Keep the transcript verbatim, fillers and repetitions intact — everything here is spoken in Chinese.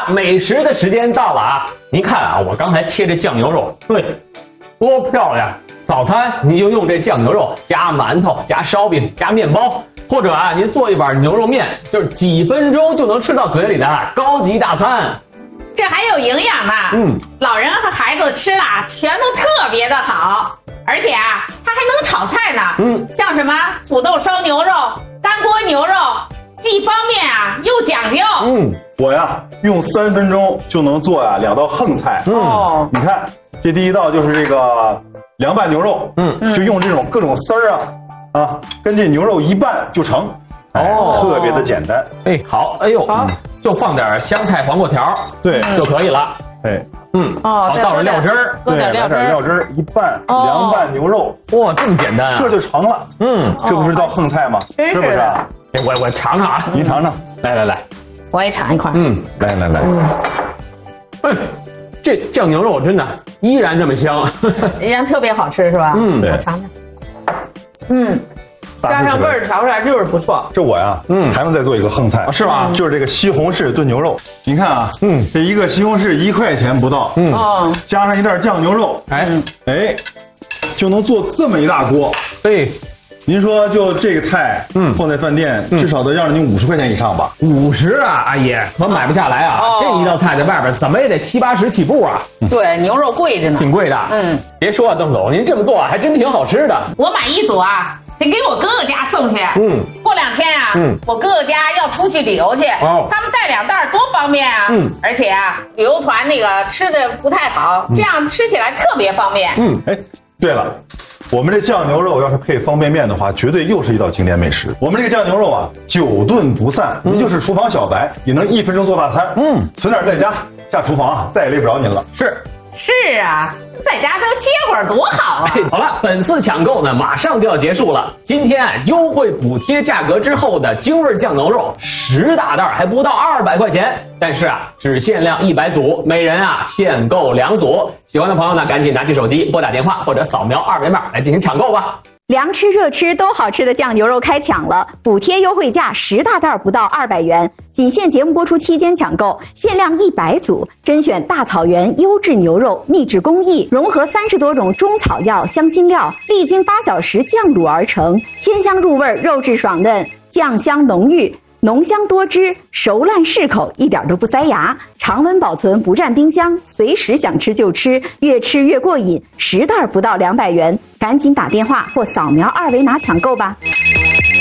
美食的时间到了啊！您看啊，我刚才切这酱牛肉，对，多漂亮！早餐你就用这酱牛肉加馒头、加烧饼、加面包，或者啊，您做一碗牛肉面，就是几分钟就能吃到嘴里的高级大餐。 这还有营养呢， 嗯， 老人和孩子吃啊，全都特别的好，而且啊，它还能炒菜呢， 嗯， 像什么土豆烧牛肉、干锅牛肉，既方便啊又讲究。 嗯， 我呀用三分钟就能做呀两道横菜。 哦， 你看这第一道就是这个凉拌牛肉， 嗯， 就用这种各种丝儿啊啊，跟这牛肉一拌就成。 哦， 特别的简单。 哎，好，哎呦，嗯、就放点香菜、黄瓜条， 对， 就可以了。 哎， 嗯， 哦， 好，倒上料汁儿， 对，来点料汁儿，一拌，哦、凉拌牛肉， 哇，这么简单、啊， 这就成了。嗯，这不是道横菜吗？ 真是的。 哎，我我尝尝啊， 您尝尝， 来来来， 我也尝一块。 嗯，来来来，嗯， 哎，这酱牛肉真的依然这么香， 依然特别好吃，是吧？ 嗯， 我尝尝。嗯。加上味儿调出来就是不错。 这我呀，嗯，还能再做一个横菜， 是吧？ 就是这个西红柿炖牛肉。您看啊，嗯，这一个西红柿一块钱不到，嗯，哦，加上一袋酱牛肉，哎哎，就能做这么一大锅。 对， 您说就这个菜，嗯，放在饭店至少得让着您五十块钱以上吧？ 五十啊，阿姨，可买不下来啊！这一道菜在外边怎么也得七八十起步啊。 对，牛肉贵着呢， 挺贵的。嗯，别说啊，邓总，您这么做还真挺好吃的。 我买一组啊。得给我哥哥家送去。嗯，过两天啊，嗯，我哥哥家要出去旅游去，哦，他们带两袋多方便啊。嗯，而且啊，旅游团那个吃的不太好，嗯、这样吃起来特别方便。 嗯，哎，对了，我们这酱牛肉要是配方便面的话，绝对又是一道经典美食。我们这个酱牛肉啊，久炖不散，您、嗯、就是厨房小白，也能一分钟做大餐。嗯，存点在家，下厨房啊，再也累不着您了。 是。 是啊，在家都歇会儿多好啊！ 哎，好了，本次抢购呢马上就要结束了。今天啊，优惠补贴价格之后的京味酱牛肉十大袋还不到二百块钱，但是啊，只限量一百组，每人啊限购两组。喜欢的朋友呢，赶紧拿起手机拨打电话或者扫描二维码来进行抢购吧。 凉吃热吃都好吃的酱牛肉开抢了，补贴优惠价十大袋不到二百元，仅限节目播出期间抢购，限量一百组，甄选大草原优质牛肉，秘制工艺，融合三十多种中草药、香辛料，历经八小时酱卤而成，鲜香入味，肉质爽嫩，酱香浓郁。浓香多汁，熟烂适口，一点都不塞牙，常温保存不占冰箱，随时想吃就吃，越吃越过瘾。十袋不到两百元，赶紧打电话或扫描二维码抢购吧。